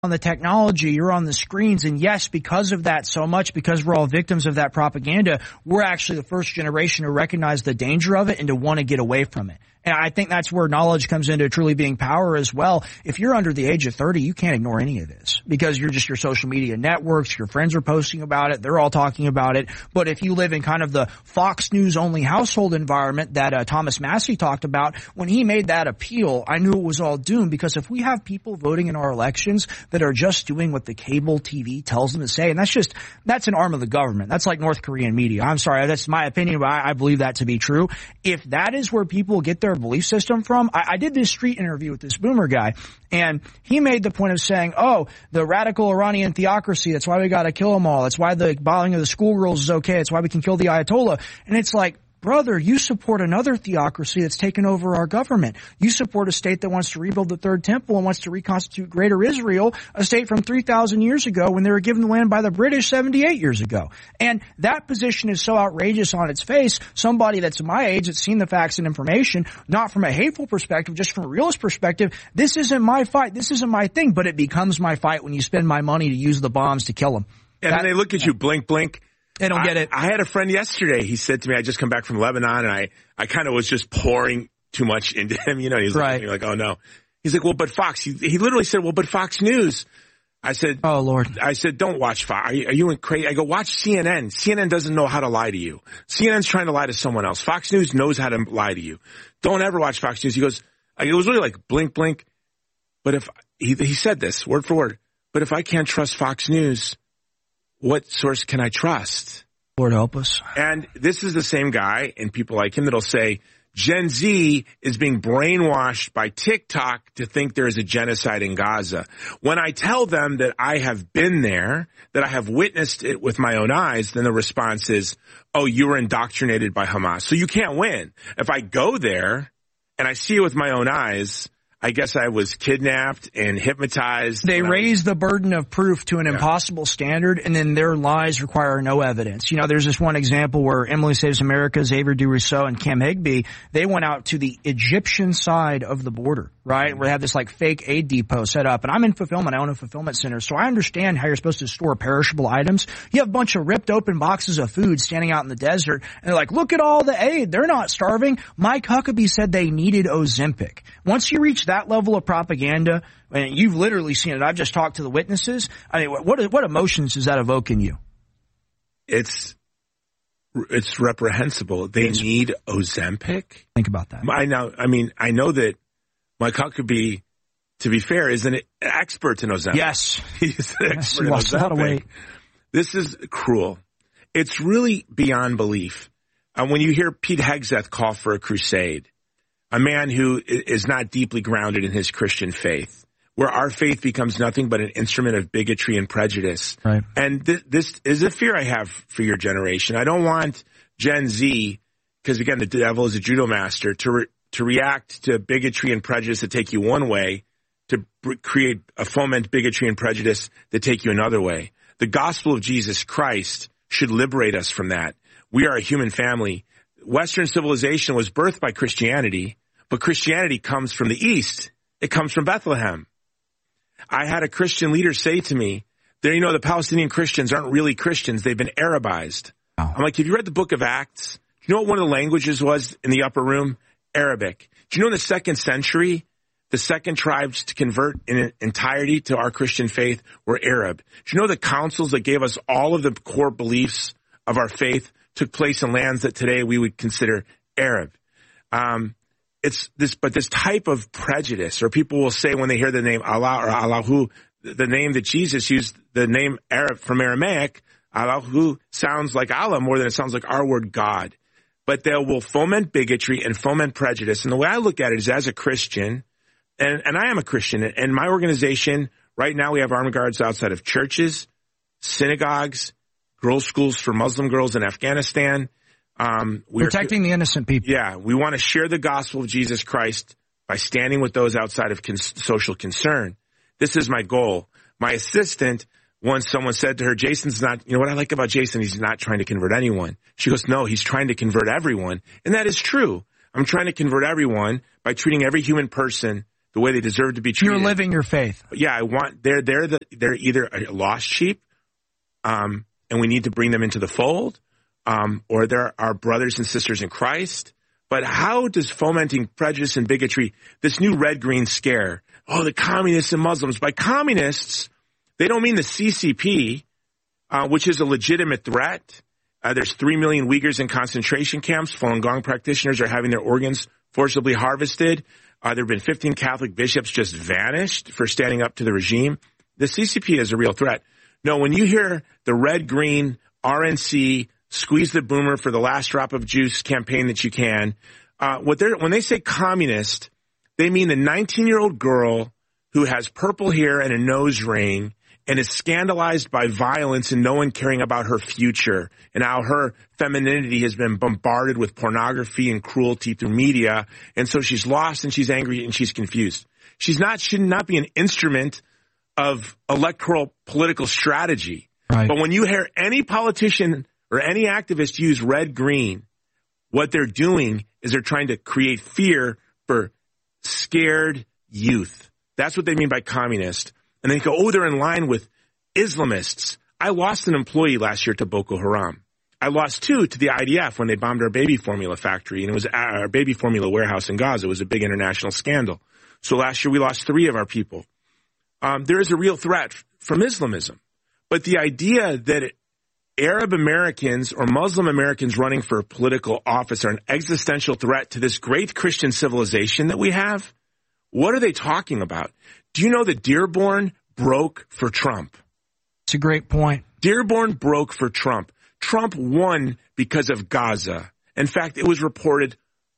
on the technology, you're on the screens, and yes, because of that so much, because we're all victims of that propaganda, we're actually the first generation to recognize the danger of it and to want to get away from it. And I think that's where knowledge comes into truly being power as well. If you're under the age of 30, you can't ignore any of this because you're just your social media networks, your friends are posting about it, they're all talking about it. But if you live in kind of the Fox News only household environment that Thomas Massey talked about, when he made that appeal, I knew it was all doomed, because if we have people voting in our elections that are just doing what the cable TV tells them to say, and that's an arm of the government. That's like North Korean media. I'm sorry, that's my opinion, but I believe that to be true. If that is where people get their belief system from, I did this street interview with this boomer guy, and he made the point of saying, oh, the radical Iranian theocracy, that's why we got to kill them all. That's why the bombing of the schoolgirls is okay. It's why we can kill the Ayatollah. And it's like, brother, you support another theocracy that's taken over our government. You support a state that wants to rebuild the third temple and wants to reconstitute Greater Israel, a state from 3,000 years ago when they were given the land by the British 78 years ago. And that position is so outrageous on its face. Somebody that's my age, that's seen the facts and information, not from a hateful perspective, just from a realist perspective, this isn't my fight. This isn't my thing, but it becomes my fight when you spend my money to use the bombs to kill them. And then they look at you, blink, blink. They don't get it. I had a friend yesterday. He said to me, I just come back from Lebanon, and I kind of was just pouring too much into him. You know, he was right. like, oh, no. He's like, well, but Fox. He literally said, well, but Fox News. I said, oh, Lord. I said, don't watch Fox. Are you crazy? I go, watch CNN. CNN doesn't know how to lie to you. CNN's trying to lie to someone else. Fox News knows how to lie to you. Don't ever watch Fox News. He goes, it was really like blink, blink. But if he said this word for word, but if I can't trust Fox News, what source can I trust? Lord help us. And this is the same guy and people like him that'll say Gen Z is being brainwashed by TikTok to think there is a genocide in Gaza. When I tell them that I have been there, that I have witnessed it with my own eyes, then the response is, oh, you were indoctrinated by Hamas. So you can't win. If I go there and I see it with my own eyes, I guess I was kidnapped and hypnotized. They raise the burden of proof to an impossible standard, and then their lies require no evidence. You know, there's this one example where Emily Saves America, Xavier DuRousseau, and Kim Higby, they went out to the Egyptian side of the border, right, where they have this like fake aid depot set up. And I'm in fulfillment. I own a fulfillment center, so I understand how you're supposed to store perishable items. You have a bunch of ripped open boxes of food standing out in the desert, and they're like, look at all the aid. They're not starving. Mike Huckabee said they needed Ozempic. Once you reach that level of propaganda, and you've literally seen it. I've just talked to the witnesses. I mean, what emotions does that evoke in you? It's reprehensible. They need Ozempic. Think about that. I know that Mike Huckabee, to be fair, is an expert in Ozempic. Yes. He's an expert in lost a lot of weight. This is cruel. It's really beyond belief. When you hear Pete Hegseth call for a crusade, a man who is not deeply grounded in his Christian faith, where our faith becomes nothing but an instrument of bigotry and prejudice. Right. And this is a fear I have for your generation. I don't want Gen Z, because again, the devil is a judo master, to react to bigotry and prejudice that take you one way, to foment bigotry and prejudice that take you another way. The gospel of Jesus Christ should liberate us from that. We are a human family. Western civilization was birthed by Christianity, but Christianity comes from the East. It comes from Bethlehem. I had a Christian leader say to me, the Palestinian Christians aren't really Christians. They've been Arabized. Oh. I'm like, have you read the book of Acts? Do you know what one of the languages was in the upper room? Arabic. Do you know in the 2nd century, the second tribes to convert in entirety to our Christian faith were Arab? Do you know the councils that gave us all of the core beliefs of our faith took place in lands that today we would consider Arab? But this type of prejudice, or people will say when they hear the name Allah or Allahu, the name that Jesus used, the name Arab from Aramaic, Allahu sounds like Allah more than it sounds like our word God. But they will foment bigotry and foment prejudice. And the way I look at it is as a Christian, and I am a Christian, and my organization, right now we have armed guards outside of churches, synagogues, girls' schools for Muslim girls in Afghanistan. Protecting the innocent people. Yeah, we want to share the gospel of Jesus Christ by standing with those outside of social concern. This is my goal. My assistant, once someone said to her, Jason's not, what I like about Jason, he's not trying to convert anyone. She goes, no, he's trying to convert everyone. And that is true. I'm trying to convert everyone by treating every human person the way they deserve to be treated. You're living your faith. Yeah, they're either a lost sheep, and we need to bring them into the fold, or they're our brothers and sisters in Christ. But how does fomenting prejudice and bigotry, this new red-green scare, the communists and Muslims, by communists, they don't mean the CCP, which is a legitimate threat. There's 3 million Uyghurs in concentration camps. Falun Gong practitioners are having their organs forcibly harvested. There have been 15 Catholic bishops just vanished for standing up to the regime. The CCP is a real threat. No, when you hear the red-green RNC squeeze the boomer for the last drop of juice campaign that you can, when they say communist, they mean the 19-year-old girl who has purple hair and a nose ring and is scandalized by violence and no one caring about her future and how her femininity has been bombarded with pornography and cruelty through media. And so she's lost and she's angry and she's confused. Should not be an instrument of electoral political strategy. Right. But when you hear any politician or any activist use red-green, what they're doing is they're trying to create fear for scared youth. That's what they mean by communist. And they go, they're in line with Islamists. I lost an employee last year to Boko Haram. I lost 2 to the IDF when they bombed our baby formula factory, and it was our baby formula warehouse in Gaza. It was a big international scandal. So last year we lost 3 of our people. There is a real threat from Islamism. But the idea that Arab Americans or Muslim Americans running for political office are an existential threat to this great Christian civilization that we have, what are they talking about? Do you know that Dearborn broke for Trump? It's a great point. Dearborn broke for Trump. Trump won because of Gaza. In fact, it was reported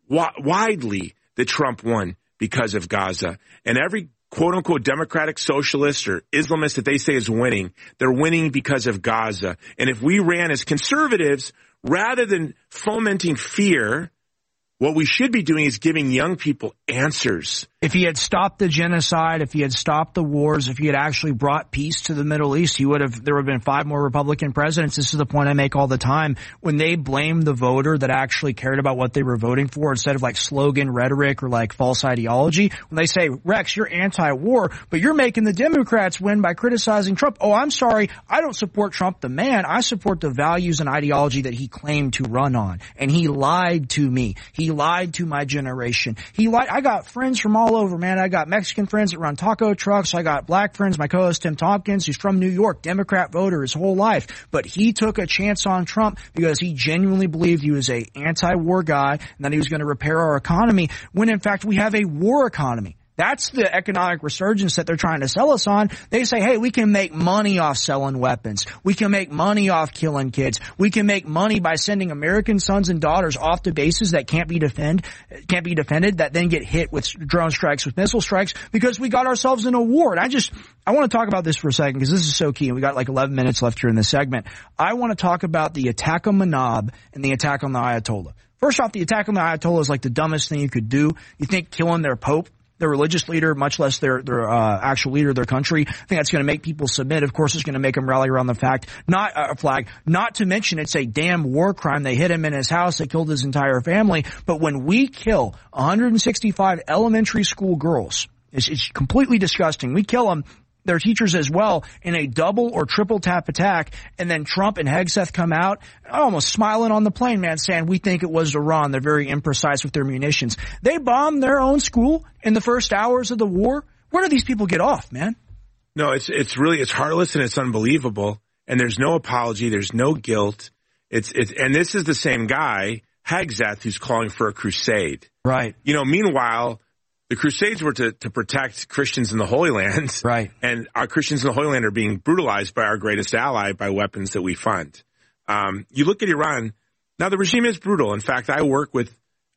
widely that Trump won because of Gaza. And every quote-unquote democratic socialist or Islamist that they say is winning, they're winning because of Gaza. And if we ran as conservatives, rather than fomenting fear, what we should be doing is giving young people answers. If he had stopped the genocide, if he had stopped the wars, if he had actually brought peace to the Middle East, there would have been 5 more Republican presidents. This is the point I make all the time. When they blame the voter that actually cared about what they were voting for instead of like slogan rhetoric or like false ideology, when they say, Rex, you're anti-war, but you're making the Democrats win by criticizing Trump. Oh, I'm sorry. I don't support Trump the man. I support the values and ideology that he claimed to run on. And he lied to me. He lied to my generation. He lied. I got friends from all over, man. I got Mexican friends that run taco trucks. I got black friends. My co-host Tim Tompkins, who's from New York, Democrat voter his whole life. But he took a chance on Trump because he genuinely believed he was a anti-war guy and that he was going to repair our economy, when in fact we have a war economy. That's the economic resurgence that they're trying to sell us on. They say, hey, we can make money off selling weapons. We can make money off killing kids. We can make money by sending American sons and daughters off to bases that can't be defended, that then get hit with drone strikes, with missile strikes, because we got ourselves in a war. And I want to talk about this for a second because this is so key. And we got like 11 minutes left here in this segment. I want to talk about the attack on Manab and the attack on the Ayatollah. First off, the attack on the Ayatollah is like the dumbest thing you could do. You think killing their Pope, their religious leader, much less their actual leader of their country, I think that's going to make people submit. Of course, it's going to make them rally around the flag. Not to mention it's a damn war crime. They hit him in his house. They killed his entire family. But when we kill 165 elementary school girls, it's completely disgusting. We kill them, their teachers as well, in a double or triple tap attack, and then Trump and Hegseth come out almost smiling on the plane, man, saying we think it was Iran. They're very imprecise with their munitions. They bombed their own school in the first hours of the war. Where do these people get off, man? No, it's heartless and it's unbelievable. And there's no apology. There's no guilt. And this is the same guy, Hegseth, who's calling for a crusade. Right. Meanwhile, the Crusades were to protect Christians in the Holy Land. Right. And our Christians in the Holy Land are being brutalized by our greatest ally by weapons that we fund. You look at Iran. Now, the regime is brutal. In fact, I work with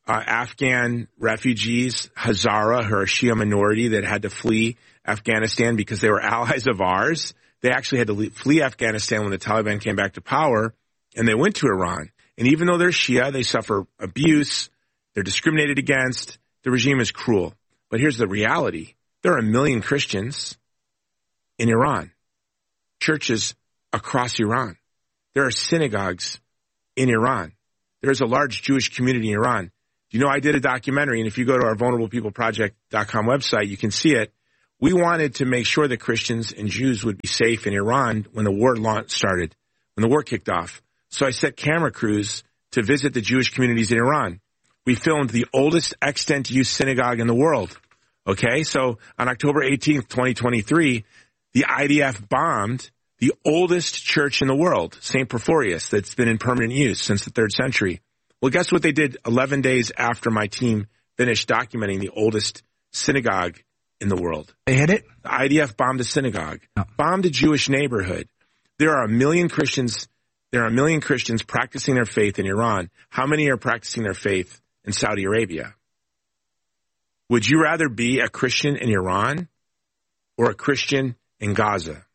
Afghan refugees, Hazara, who are a Shia minority that had to flee Afghanistan because they were allies of ours. They actually had to flee Afghanistan when the Taliban came back to power, and they went to Iran. And even though they're Shia, they suffer abuse. They're discriminated against. The regime is cruel. But here's the reality. There are 1 million Christians in Iran, churches across Iran. There are synagogues in Iran. There is a large Jewish community in Iran. You know, I did a documentary, and if you go to our vulnerablepeopleproject.com website, you can see it. We wanted to make sure that Christians and Jews would be safe in Iran when the war started, when the war kicked off. So I set camera crews to visit the Jewish communities in Iran. We filmed the oldest extant youth synagogue in the world. Okay, so on October 18th, 2023, the IDF bombed the oldest church in the world, St. Porphyrius, that's been in permanent use since the 3rd century. Well, guess what they did 11 days after my team finished documenting the oldest synagogue in the world? They hit it? The IDF bombed a synagogue, bombed a Jewish neighborhood. There are a million Christians practicing their faith in Iran. How many are practicing their faith in Saudi Arabia? Would you rather be a Christian in Iran or a Christian in Gaza?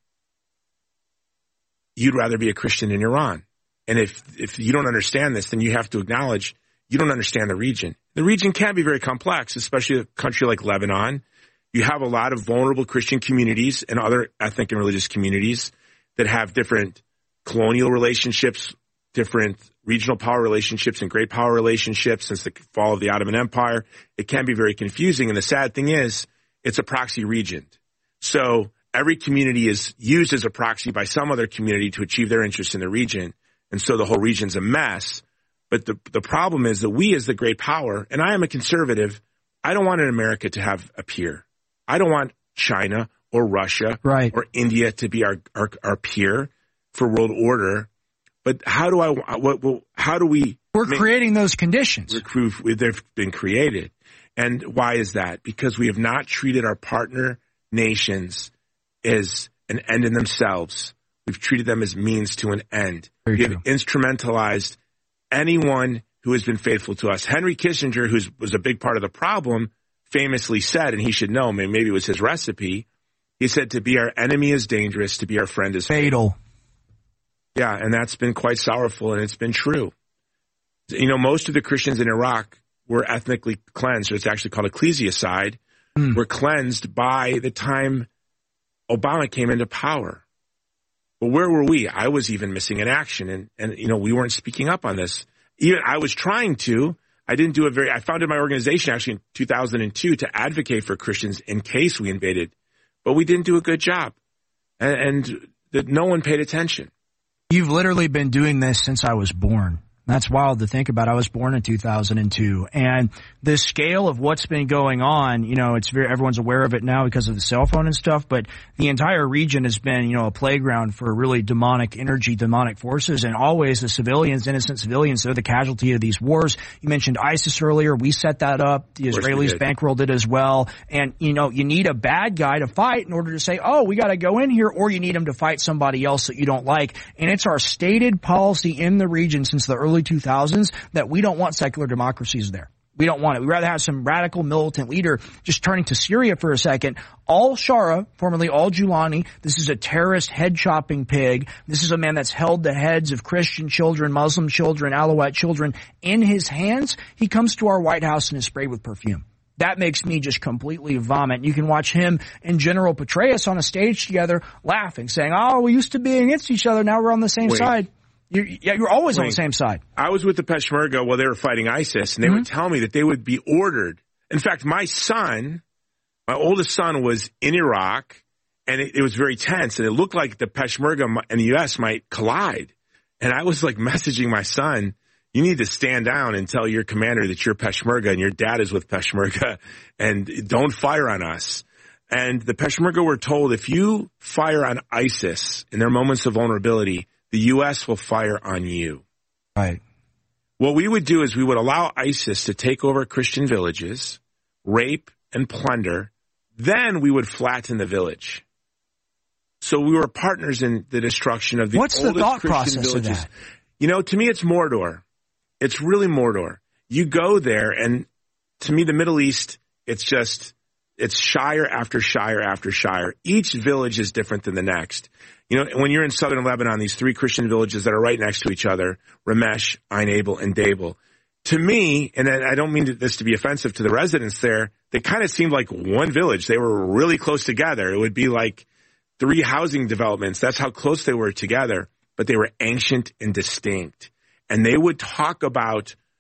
You'd rather be a Christian in Iran. And if you don't understand this, then you have to acknowledge you don't understand the region. The region can be very complex, especially a country like Lebanon. You have a lot of vulnerable Christian communities and other ethnic and religious communities that have different colonial relationships, different regional power relationships, and great power relationships since the fall of the Ottoman Empire. It can be very confusing. And the sad thing is, it's a proxy region. So every community is used as a proxy by some other community to achieve their interests in the region. And so the whole region's a mess. But the problem is that we as the great power, and I am a conservative, I don't want America to have a peer. I don't want China or Russia or India to be our peer for world order. But how do we? We're creating those conditions. They've been created. And why is that? Because we have not treated our partner nations as an end in themselves. We've treated them as means to an end. We have instrumentalized anyone who has been faithful to us. Henry Kissinger, who was a big part of the problem, famously said, and he should know, maybe it was his recipe, he said, to be our enemy is dangerous, to be our friend is fatal. Yeah, and that's been quite sorrowful, and it's been true. You know, most of the Christians in Iraq were ethnically cleansed, or it's actually called ecclesiocide, were cleansed by the time Obama came into power. But where were we? I was even missing in action, and you know, we weren't speaking up on this. Even I was trying to. I didn't do it I founded my organization actually in 2002 to advocate for Christians in case we invaded, but we didn't do a good job, and no one paid attention. You've literally been doing this since I was born. That's wild to think about. I was born in 2002, and the scale of what's been going on, you know, everyone's aware of it now because of the cell phone and stuff, but the entire region has been, you know, a playground for really demonic energy, demonic forces, and always the civilians, innocent civilians, they're the casualty of these wars. You mentioned ISIS earlier. We set that up. The Israelis bankrolled it as well. And, you know, you need a bad guy to fight in order to say, oh, we got to go in here, or you need him to fight somebody else that you don't like. And it's our stated policy in the region since the early 2000s that we don't want secular democracies there. We don't want it. We'd rather have some radical militant leader. Just turning to Syria for a second. Al-Shara, formerly Al-Julani, this is a terrorist head-chopping pig. This is a man that's held the heads of Christian children, Muslim children, Alawite children in his hands. He comes to our White House and is sprayed with perfume. That makes me just completely vomit. You can watch him and General Petraeus on a stage together laughing, saying, oh, we used to be against each other. Now we're on the same side. You're always on the same side. I was with the Peshmerga while they were fighting ISIS, and they would tell me that they would be ordered. In fact, my oldest son was in Iraq, and it was very tense, and it looked like the Peshmerga and the U.S. might collide. And I was like messaging my son, you need to stand down and tell your commander that you're Peshmerga and your dad is with Peshmerga, and don't fire on us. And the Peshmerga were told, if you fire on ISIS in their moments of vulnerability, the U.S. will fire on you. Right. What we would do is we would allow ISIS to take over Christian villages, rape and plunder. Then we would flatten the village. So we were partners in the destruction of the oldest Christian villages. What's the thought process of that? You know, to me, it's Mordor. It's really Mordor. You go there, and to me, the Middle East, it's shire after shire after shire. Each village is different than the next. You know, when you're in southern Lebanon, these three Christian villages that are right next to each other, Ramesh, Ain Abel, and Dabel. To me, and I don't mean this to be offensive to the residents there, they kind of seemed like one village. They were really close together. It would be like 3 housing developments. That's how close they were together. But they were ancient and distinct. And they would talk about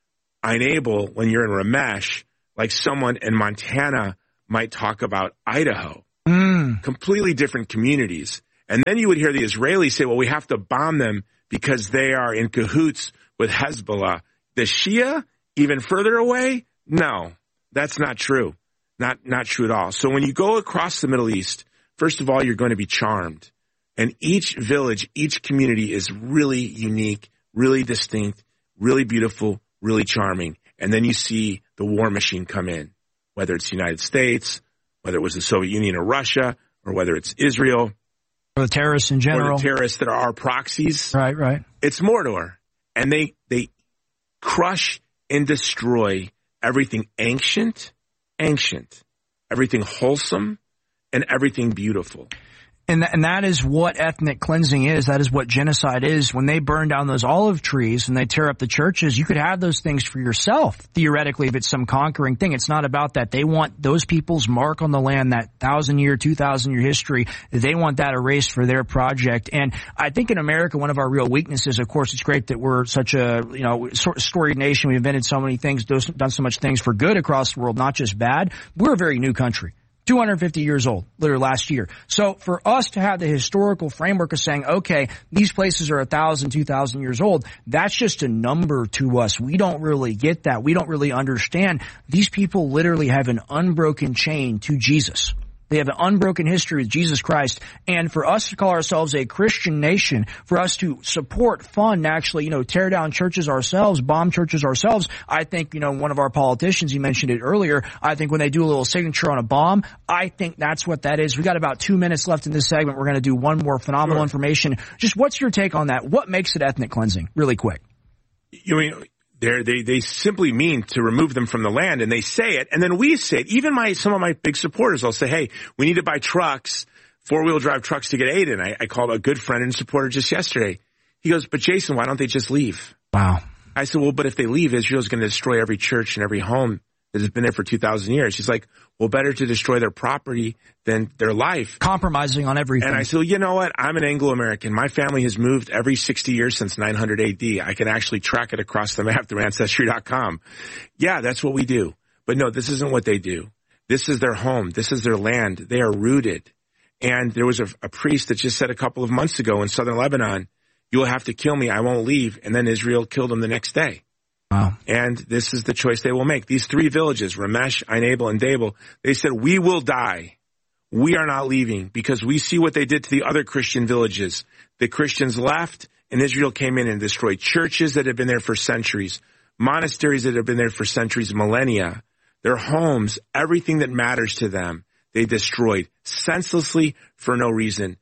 Ein Abel when you're in Ramesh, like someone in Montana might talk about Idaho. Completely different communities. And then you would hear the Israelis say, well, we have to bomb them because they are in cahoots with Hezbollah. The Shia, even further away? No, that's not true. Not true at all. So when you go across the Middle East, first of all, you're going to be charmed. And each village, each community is really unique, really distinct, really beautiful, really charming. And then you see the war machine come in, whether it's the United States, whether it was the Soviet Union or Russia, or whether it's Israel. Or the terrorists in general. Or the terrorists that are our proxies. Right. It's Mordor. And they crush and destroy everything ancient, everything wholesome, and everything beautiful. And that is what ethnic cleansing is. That is what genocide is. When they burn down those olive trees and they tear up the churches, you could have those things for yourself, theoretically, if it's some conquering thing. It's not about that. They want those people's mark on the land, that 1,000-year, 2,000-year history. They want that erased for their project. And I think in America, one of our real weaknesses, of course, it's great that we're such a, storied nation. We've invented so many things, done so much things for good across the world, not just bad. We're a very new country. 250 years old, literally last year. So for us to have the historical framework of saying, okay, these places are 1,000, 2,000 years old, that's just a number to us. We don't really get that. We don't really understand. These people literally have an unbroken chain to Jesus. They have an unbroken history with Jesus Christ. And for us to call ourselves a Christian nation, for us to support, fund, actually, tear down churches ourselves, bomb churches ourselves, I think, one of our politicians, you mentioned it earlier, I think when they do a little signature on a bomb, I think that's what that is. We got about 2 minutes left in this segment. We're going to do one more phenomenal information. Just what's your take on that? What makes it ethnic cleansing? Really quick. They simply mean to remove them from the land, and they say it, and then we say it. Even some of my big supporters will say, hey, we need to buy trucks, 4-wheel drive trucks to get aid in. I called a good friend and supporter just yesterday. He goes, but Jason, why don't they just leave? Wow. I said, well, but if they leave, Israel's going to destroy every church and every home that has been there for 2,000 years. He's like, well, better to destroy their property than their life. Compromising on everything. And I said, well, you know what? I'm an Anglo-American. My family has moved every 60 years since 900 AD. I can actually track it across the map through Ancestry.com. Yeah, that's what we do. But no, this isn't what they do. This is their home. This is their land. They are rooted. And there was a priest that just said a couple of months ago in southern Lebanon, you will have to kill me. I won't leave. And then Israel killed him the next day. Wow. And this is the choice they will make. These 3 villages, Ramesh, Ein Abel, and Dabel, they said, we will die. We are not leaving because we see what they did to the other Christian villages. The Christians left and Israel came in and destroyed churches that had been there for centuries, monasteries that had been there for centuries, millennia, their homes, everything that matters to them. They destroyed senselessly for no reason.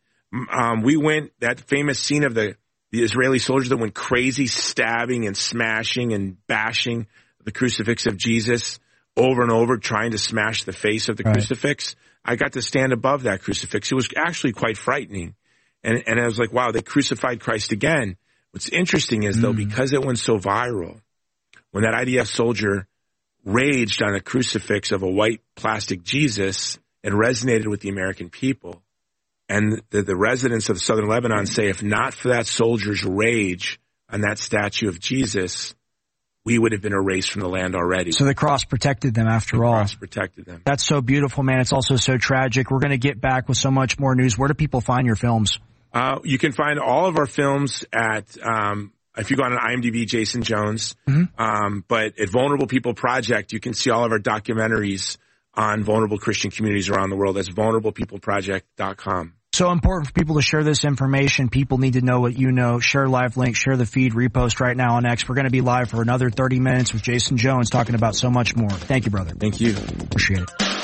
We went, that famous scene of the Israeli soldiers that went crazy, stabbing and smashing and bashing the crucifix of Jesus over and over, trying to smash the face of the crucifix. I got to stand above that crucifix. It was actually quite frightening. And I was like, wow, they crucified Christ again. What's interesting is, though, because it went so viral, when that IDF soldier raged on a crucifix of a white plastic Jesus, it resonated with the American people. And the residents of southern Lebanon say, if not for that soldier's rage on that statue of Jesus, we would have been erased from the land already. So the cross protected them after all. The cross protected them. That's so beautiful, man. It's also so tragic. We're going to get back with so much more news. Where do people find your films? You can find all of our films at, if you go on IMDb, Jason Jones. But at Vulnerable People Project, you can see all of our documentaries on vulnerable Christian communities around the world. That's vulnerablepeopleproject.com. So important for people to share this information. People need to know what you know. Share live link, share the feed, repost right now on X. We're going to be live for another 30 minutes with Jason Jones talking about so much more. Thank you, brother. Thank you. Appreciate it.